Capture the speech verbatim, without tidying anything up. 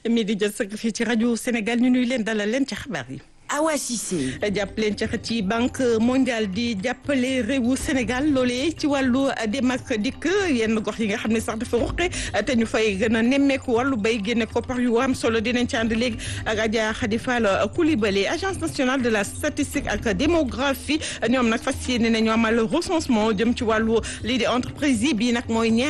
mi di jël sëkk fii ci rajo Sénégal ñu nuy leen dalal leen ci xabaar yi. Awa Cissé. jàpp leen ci ci banque mondiale di jàppale réewu Sénégal loolee ci wàllu dem ak dikk yenn gox yi nga xam ne sax dafa ruqe te ñu fay gën a nemmeeku wàllu bay génne koppar yu am solo dinañ ci ànd léegi ak Adja Khady Fall Coulibaly agence nationale de la statistique ak démographie ñoom nag fas yéene nañu amal recensement jëm ci wàllu lii di entreprise yi bii nag mooy